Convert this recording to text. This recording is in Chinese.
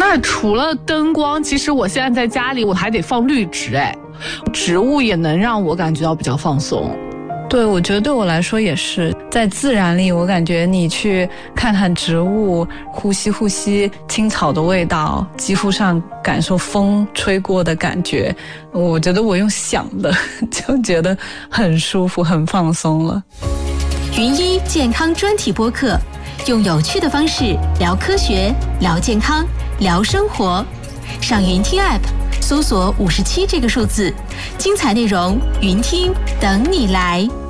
而且除了灯光，其实我现在在家里我还得放绿植，植物也能让我感觉到比较放松。 对，我觉得对我来说也是，在自然里，我感觉你去看看植物，呼吸青草的味道，肌肤上感受风吹过的感觉，我觉得我用想的就觉得很舒服，很放松了。 云医健康专题播客，用有趣的方式聊科学、聊健康、聊生活。上云听 App 搜索57这个数字，精彩内容云听等你来。